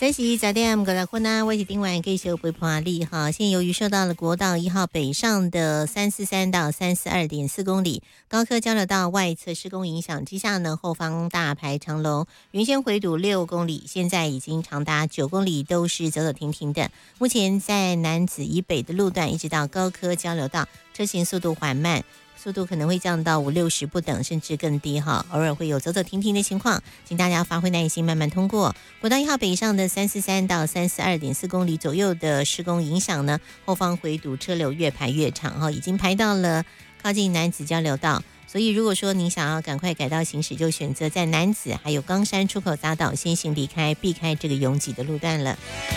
晨曦早点过来混啊，我是今晚继续陪伴你哈。现在由于受到了国道1号北上的343到342.4公里高科交流道外侧施工影响之下呢，后方大排长龙，原先回堵6公里，现在已经长达9公里，都是走走停停的。目前在楠梓以北的路段一直到高科交流道，车行速度缓慢。速度可能会降到50-60不等，甚至更低哈，偶尔会有走走停停的情况，请大家发挥耐心，慢慢通过。国道1号北上的343到342.4公里左右的施工影响呢，后方回堵车流越排越长哈，已经排到了靠近楠梓交流道。所以如果说您想要赶快改道行驶，就选择在楠梓还有冈山出口匝道先行离开，避开这个拥挤的路段了。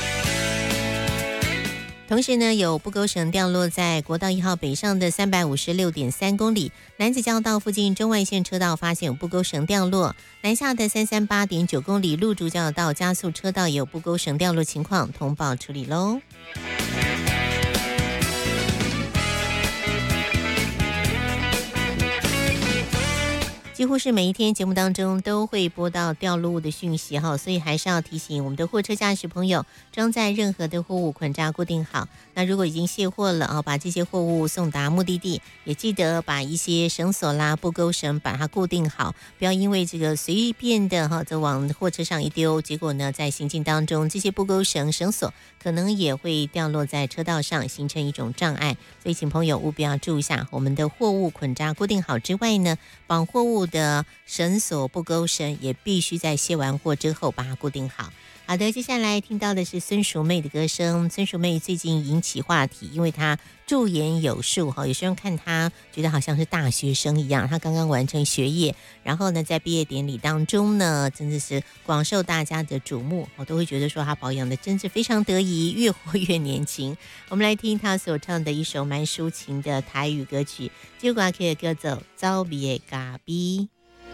同时呢，有不勾绳掉落在国道1号北上的356.3公里，楠梓交道附近中外线车道发现有不勾绳掉落，南下的338.9公里路竹交流道加速车道也有不勾绳掉落情况，通报处理喽。几乎是每一天节目当中都会播到掉落物的讯息哈，所以还是要提醒我们的货车驾驶朋友，装载任何的货物捆扎固定好。那如果已经卸货了啊，把这些货物送达目的地，也记得把一些绳索啦、布钩绳把它固定好，不要因为这个随便的哈，就往货车上一丢，结果呢在行进当中，这些布钩绳、绳索可能也会掉落在车道上，形成一种障碍。所以请朋友务必要注意一下，我们的货物捆扎固定好之外呢，绑货物的绳索不勾绳也必须在卸完货之后把它固定好。好的，接下来听到的是孙淑妹的歌声。孙淑妹最近引起话题，因为她驻颜有术哈，有些人看她觉得好像是大学生一样，她刚刚完成学业，然后呢在毕业典礼当中呢，真的是广受大家的瞩目，我都会觉得说她保养的真是非常得宜，越活越年轻。我们来听她所唱的一首蛮抒情的台语歌曲，结果可以歌走走别的咖啡。